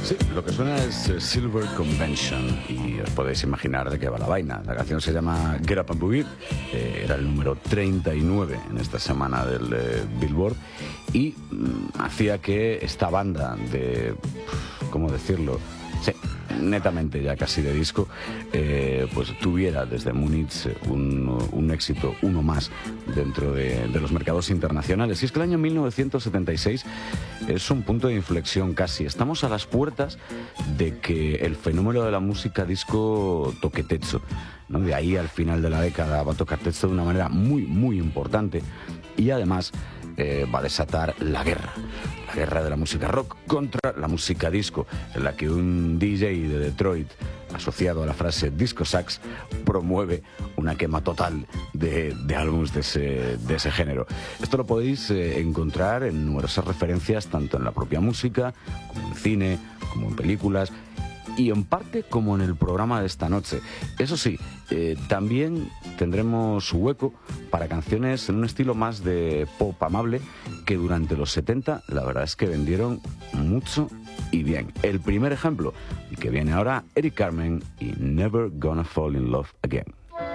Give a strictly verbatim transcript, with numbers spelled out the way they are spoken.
Sí, lo que suena es eh, Silver Convention y os podéis imaginar de qué va la vaina. La canción se llama Get Up and Boogie, eh, era el número treinta y nueve en esta semana del eh, Billboard y mm, hacía que esta banda de, ¿cómo decirlo? Sí, netamente ya casi de disco, eh, pues tuviera desde Múnich un, un éxito, uno más dentro de, de los mercados internacionales. Y es que el año mil novecientos setenta y seis es un punto de inflexión casi. Estamos a las puertas de que el fenómeno de la música disco toque techo, ¿no? De ahí al final de la década va a tocar techo de una manera muy, muy importante y además eh, va a desatar la guerra. La guerra de la música rock contra la música disco, en la que un D J de Detroit, asociado a la frase disco sax, promueve una quema total de, de álbumes de ese, de ese género. Esto lo podéis eh, encontrar en numerosas referencias, tanto en la propia música, como en cine, como en películas, y en parte como en el programa de esta noche. Eso sí, eh, también tendremos hueco para canciones en un estilo más de pop amable que durante los setenta la verdad es que vendieron mucho y bien. El primer ejemplo, y que viene ahora, Eric Carmen y Never Gonna Fall in Love Again.